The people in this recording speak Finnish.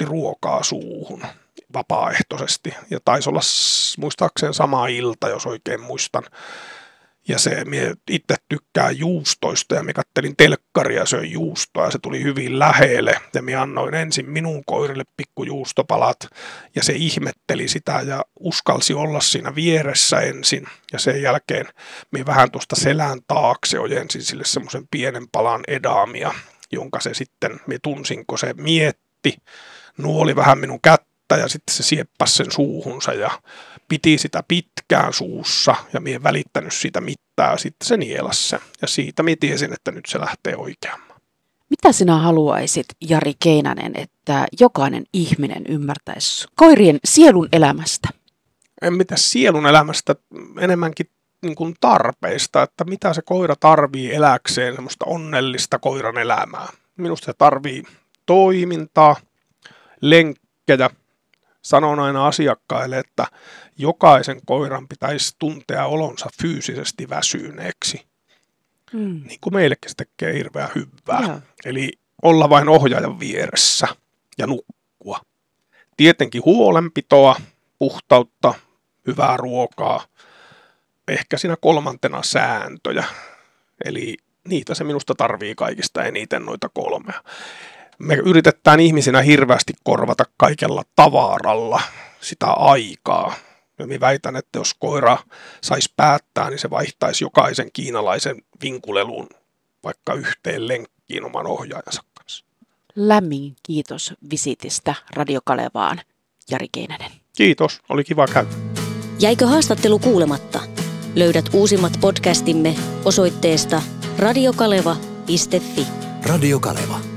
ruokaa suuhun vapaaehtoisesti. Ja taisi olla muistaakseni sama ilta, jos oikein muistan. Ja mie itse tykkään juustoista ja minä kattelin telkkaria ja söin juustoa ja se tuli hyvin lähelle. Ja minä annoin ensin minun koirille pikkujuustopalat ja se ihmetteli sitä ja uskalsi olla siinä vieressä ensin. Ja sen jälkeen minä vähän tuosta selän taakse ojensin sille semmoisen pienen palan edamia, jonka se sitten, minä tunsin, kun se mietti, nuoli vähän minun kättä ja sitten se sieppasi sen suuhunsa ja piti sitä pitkään suussa ja minä en välittänyt siitä mitään. Sitten se nielasi sen ja siitä minä tiesin, että nyt se lähtee oikeamaan. Mitä sinä haluaisit, Jari Keinänen, että jokainen ihminen ymmärtäisi koirien sielun elämästä? En mitä sielun elämästä, enemmänkin niin kuin tarpeista, että mitä se koira tarvii eläkseen, semmoista onnellista koiran elämää. Minusta se tarvii toimintaa, lenkkejä. Sanon aina asiakkaille, että jokaisen koiran pitäisi tuntea olonsa fyysisesti väsyneeksi. Niin kuin meillekin se tekee hirveän hyvää. Ja. Eli olla vain ohjaajan vieressä ja nukkua. Tietenkin huolenpitoa, puhtautta, hyvää ruokaa. Ehkä siinä kolmantena sääntöjä. Eli niitä se minusta tarvii kaikista eniten noita kolmea. Me yritetään ihmisinä hirveästi korvata kaikella tavaralla sitä aikaa. Ja minä väitän, että jos koira saisi päättää, niin se vaihtaisi jokaisen kiinalaisen vinkulelun vaikka yhteen lenkkiin oman ohjaajansa kanssa. Lämmin kiitos visitistä Radio Kalevaan, Jari Keinänen. Kiitos, oli kiva käydä. Jäikö haastattelu kuulematta? Löydät uusimmat podcastimme osoitteesta radiokaleva.fi. Radio Kaleva.